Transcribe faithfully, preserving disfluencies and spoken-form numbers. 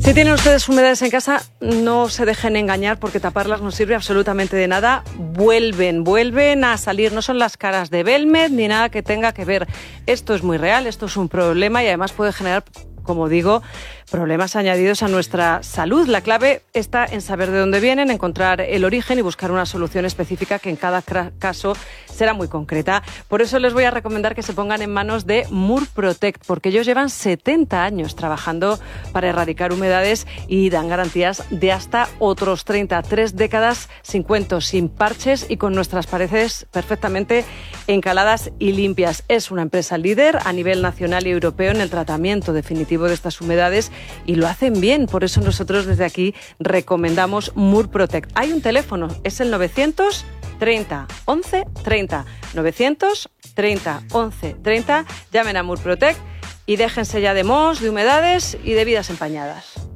Si tienen ustedes humedades en casa, no se dejen engañar porque taparlas no sirve absolutamente de nada. Vuelven, vuelven a salir. No son las caras de Belmed ni nada que tenga que ver. Esto es muy real, esto es un problema y además puede generar, como digo, problemas añadidos a nuestra salud. La clave está en saber de dónde vienen, encontrar el origen y buscar una solución específica que en cada caso será muy concreta. Por eso les voy a recomendar que se pongan en manos de Murprotect, porque ellos llevan setenta años trabajando para erradicar humedades y dan garantías de hasta otros treinta, tres décadas sin cuentos, sin parches y con nuestras paredes perfectamente encaladas y limpias. Es una empresa líder a nivel nacional y europeo en el tratamiento definitivo de estas humedades y lo hacen bien. Por eso nosotros desde aquí recomendamos Murprotect. Hay un teléfono, es el novecientos treinta once treinta. novecientos treinta once treinta. Llamen a Murprotect y déjense ya de mohos, de humedades y de vidas empañadas.